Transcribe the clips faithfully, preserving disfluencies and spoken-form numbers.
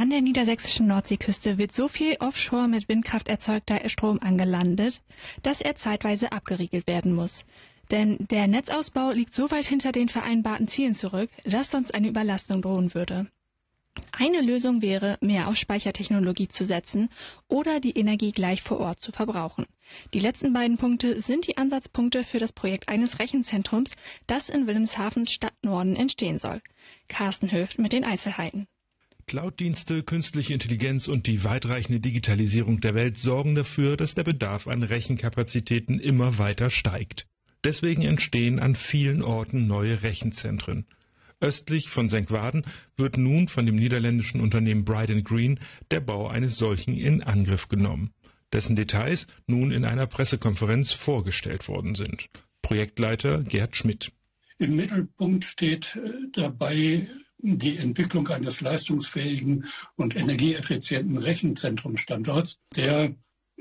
An der niedersächsischen Nordseeküste wird so viel offshore mit Windkraft erzeugter Strom angelandet, dass er zeitweise abgeriegelt werden muss. Denn der Netzausbau liegt so weit hinter den vereinbarten Zielen zurück, dass sonst eine Überlastung drohen würde. Eine Lösung wäre, mehr auf Speichertechnologie zu setzen oder die Energie gleich vor Ort zu verbrauchen. Die letzten beiden Punkte sind die Ansatzpunkte für das Projekt eines Rechenzentrums, das in Wilhelmshavens Stadtnorden entstehen soll. Carsten Höft mit den Einzelheiten. Cloud-Dienste, künstliche Intelligenz und die weitreichende Digitalisierung der Welt sorgen dafür, dass der Bedarf an Rechenkapazitäten immer weiter steigt. Deswegen entstehen an vielen Orten neue Rechenzentren. Östlich von Senkwaden wird nun von dem niederländischen Unternehmen Bright Green der Bau eines solchen in Angriff genommen, dessen Details nun in einer Pressekonferenz vorgestellt worden sind. Projektleiter Gerd Schmidt. Im Mittelpunkt steht dabei die Entwicklung eines leistungsfähigen und energieeffizienten Rechenzentrumsstandorts, der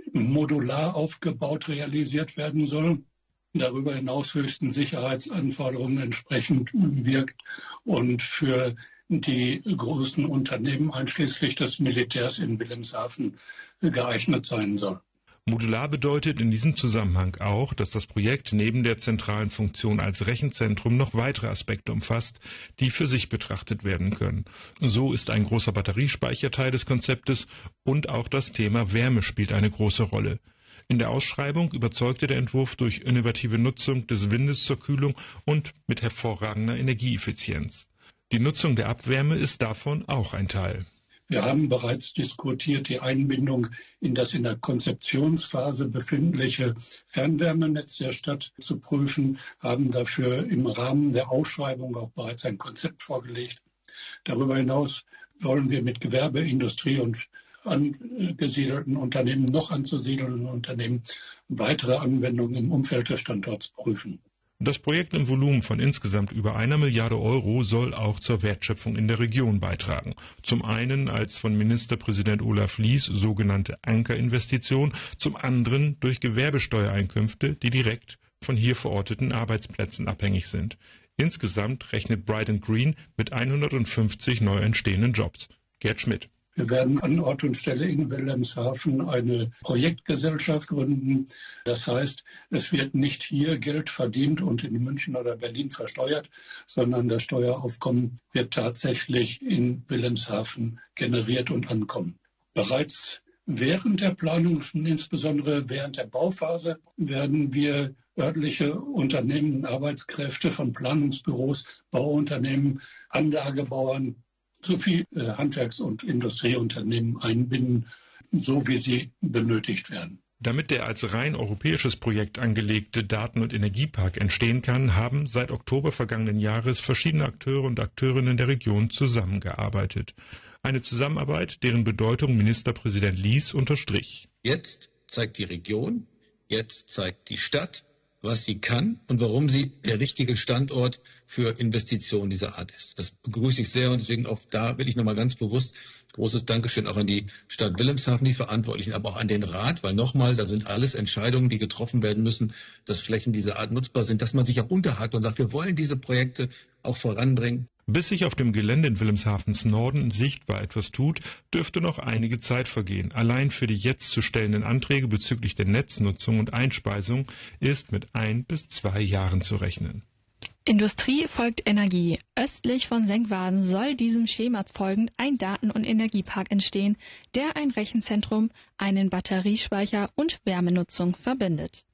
modular aufgebaut realisiert werden soll, darüber hinaus höchsten Sicherheitsanforderungen entsprechend wirkt und für die großen Unternehmen einschließlich des Militärs in Wilhelmshaven geeignet sein soll. Modular bedeutet in diesem Zusammenhang auch, dass das Projekt neben der zentralen Funktion als Rechenzentrum noch weitere Aspekte umfasst, die für sich betrachtet werden können. So ist ein großer Batteriespeicher Teil des Konzeptes und auch das Thema Wärme spielt eine große Rolle. In der Ausschreibung überzeugte der Entwurf durch innovative Nutzung des Windes zur Kühlung und mit hervorragender Energieeffizienz. Die Nutzung der Abwärme ist davon auch ein Teil. Wir haben bereits diskutiert, die Einbindung in das in der Konzeptionsphase befindliche Fernwärmenetz der Stadt zu prüfen, haben dafür im Rahmen der Ausschreibung auch bereits ein Konzept vorgelegt. Darüber hinaus wollen wir mit Gewerbe, Industrie und angesiedelten Unternehmen, noch anzusiedelnden Unternehmen, weitere Anwendungen im Umfeld des Standorts prüfen. Das Projekt im Volumen von insgesamt über einer Milliarde Euro soll auch zur Wertschöpfung in der Region beitragen. Zum einen als von Ministerpräsident Olaf Lies sogenannte Ankerinvestition, zum anderen durch Gewerbesteuereinkünfte, die direkt von hier verorteten Arbeitsplätzen abhängig sind. Insgesamt rechnet Bright Green mit hundertfünfzig neu entstehenden Jobs. Gerd Schmidt. Wir werden an Ort und Stelle in Wilhelmshaven eine Projektgesellschaft gründen. Das heißt, es wird nicht hier Geld verdient und in München oder Berlin versteuert, sondern das Steueraufkommen wird tatsächlich in Wilhelmshaven generiert und ankommen. Bereits während der Planung, insbesondere während der Bauphase, werden wir örtliche Unternehmen, Arbeitskräfte von Planungsbüros, Bauunternehmen, Anlagebauern sowie äh, Handwerks- und Industrieunternehmen einbinden, so wie sie benötigt werden. Damit der als rein europäisches Projekt angelegte Daten- und Energiepark entstehen kann, haben seit Oktober vergangenen Jahres verschiedene Akteure und Akteurinnen der Region zusammengearbeitet. Eine Zusammenarbeit, deren Bedeutung Ministerpräsident Lies unterstrich. Jetzt zeigt die Region, jetzt zeigt die Stadt, was sie kann und warum sie der richtige Standort für Investitionen dieser Art ist. Das begrüße ich sehr und deswegen auch da will ich nochmal ganz bewusst großes Dankeschön auch an die Stadt Wilhelmshaven, die Verantwortlichen, aber auch an den Rat, weil nochmal, da sind alles Entscheidungen, die getroffen werden müssen, dass Flächen dieser Art nutzbar sind, dass man sich auch unterhakt und sagt, wir wollen diese Projekte auch voranbringen. Bis sich auf dem Gelände in Wilhelmshavens Norden sichtbar etwas tut, dürfte noch einige Zeit vergehen. Allein für die jetzt zu stellenden Anträge bezüglich der Netznutzung und Einspeisung ist mit ein bis zwei Jahren zu rechnen. Industrie folgt Energie. Östlich von Senkwaden soll diesem Schema folgend ein Daten- und Energiepark entstehen, der ein Rechenzentrum, einen Batteriespeicher und Wärmenutzung verbindet.